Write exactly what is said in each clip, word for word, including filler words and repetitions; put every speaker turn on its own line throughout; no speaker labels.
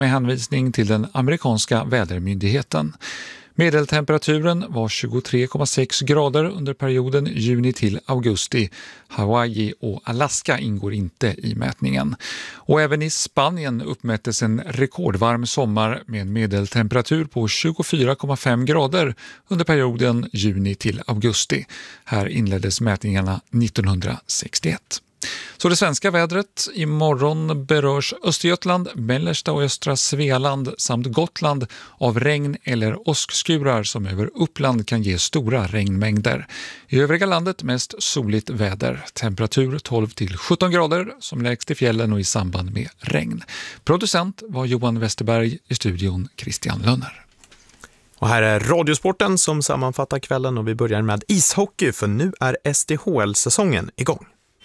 med hänvisning till den amerikanska vädermyndigheten. Medeltemperaturen var tjugotre komma sex grader under perioden juni till augusti. Hawaii och Alaska ingår inte i mätningen. Och även i Spanien uppmättes en rekordvarm sommar med en medeltemperatur på tjugofyra komma fem grader under perioden juni till augusti. Här inleddes mätningarna nittonhundrasextioett. Så det svenska vädret: imorgon berörs Östergötland, mellersta och östra Svealand samt Gotland av regn eller åskskurar som över Uppland kan ge stora regnmängder. I övriga landet mest soligt väder, temperatur tolv till sjutton grader som lägst i fjällen och i samband med regn. Producent var Johan Westerberg, i studion Christian Lönner.
Och här är Radiosporten som sammanfattar kvällen, och vi börjar med ishockey, för nu är S D H L-säsongen igång.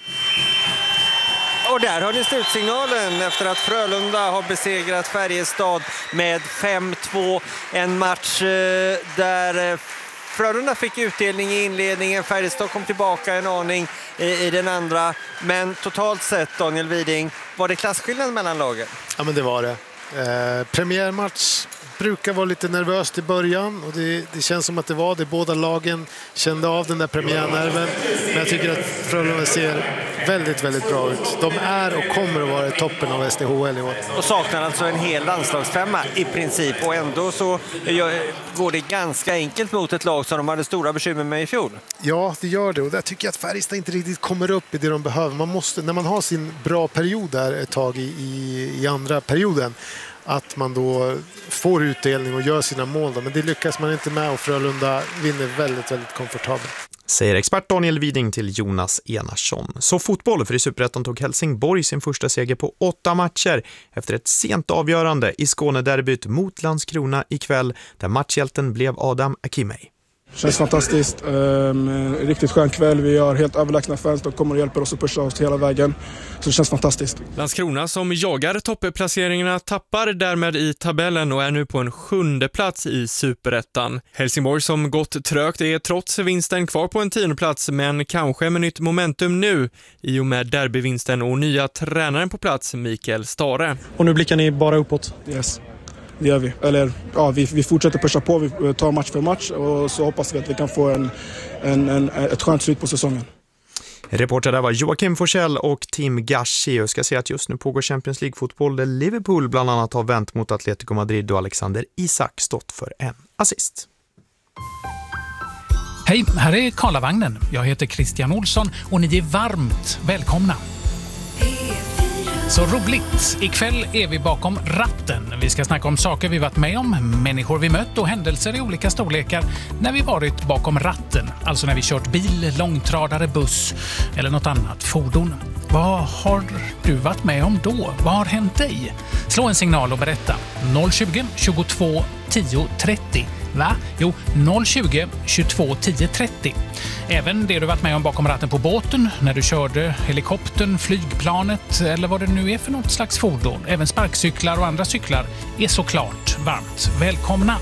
Och där har ni slutsignalen efter att Frölunda har besegrat Färjestad med fem två. En match där Frölunda fick utdelning i inledningen. Färjestad kom tillbaka en aning i den andra. Men totalt sett, Daniel Widing, var det klasskillnad mellan lagen?
Ja, men det var det. Eh, premiärmatch brukar vara lite nervöst i början, och det, det känns som att det var det. Båda lagen kände av den där premiärnerven, men jag tycker att Frölunda ser väldigt, väldigt bra ut. De är och kommer att vara i toppen av S D H L i år. Och
saknar alltså en hel landslagsfemma i princip, och ändå så går det ganska enkelt mot ett lag som de hade stora bekymmer med i fjol.
Ja, det gör det, och där tycker jag att Färjestad inte riktigt kommer upp i det de behöver. Man måste, när man har sin bra period där ett tag i, i, i andra perioden, att man då får utdelning och gör sina mål då. Men det lyckas man inte med, och Frölunda vinner väldigt, väldigt komfortabelt.
Säger expert Daniel Widing till Jonas Enarsson. Så fotboll, för i Superettan tog Helsingborg sin första seger på åtta matcher efter ett sent avgörande i Skånederbyt mot Landskrona ikväll, där matchhjälten blev Adam Akimei.
Känns fantastiskt. Um, riktigt skön kväll. Vi har helt överlägsna fans. De kommer och hjälper oss att pusha oss hela vägen. Så det känns fantastiskt.
Landskrona, som jagar toppplaceringarna, tappar därmed i tabellen och är nu på en sjunde plats i Superettan. Helsingborg, som gått trögt, är trots vinsten kvar på en tionde plats, men kanske med nytt momentum nu i och med derbyvinsten och nya tränaren på plats, Mikael Stare.
Och nu blickar ni bara uppåt?
Yes. Det gör vi. Eller, ja, vi, vi fortsätter pusha på, vi tar match för match, och så hoppas vi att vi kan få en, en, en, ett skönt slut på säsongen.
Reporter där var Joakim Forsell och Tim Gashi. Jag ska säga att just nu pågår Champions League-fotboll där Liverpool bland annat har vänt mot Atletico Madrid och Alexander Isak stått för en assist.
Hej, här är Karlavagnen. Jag heter Christian Olsson och ni är varmt välkomna. Så roligt! Ikväll är vi bakom ratten. Vi ska snacka om saker vi varit med om, människor vi mött och händelser i olika storlekar när vi varit bakom ratten. Alltså när vi kört bil, långtradare, buss eller något annat fordon. Vad har du varit med om då? Vad har hänt dig? Slå en signal och berätta. noll tjugo, tjugotvå, tio, trettio. Va? Jo, noll tjugo, tjugotvå, tio, trettio. Även det du varit med om bakom ratten på båten, när du körde helikoptern, flygplanet eller vad det nu är för något slags fordon. Även sparkcyklar och andra cyklar är såklart varmt välkomna.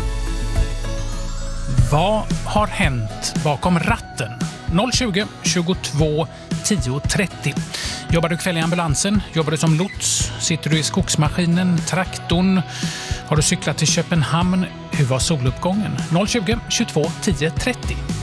Vad har hänt bakom ratten? noll tjugo, tjugotvå, tio, trettio. Jobbar du kväll i ambulansen? Jobbar du som lots? Sitter du i skogsmaskinen, traktorn? Har du cyklat till Köpenhamn? Hur var soluppgången? noll tjugo, tjugotvå, tio, trettio.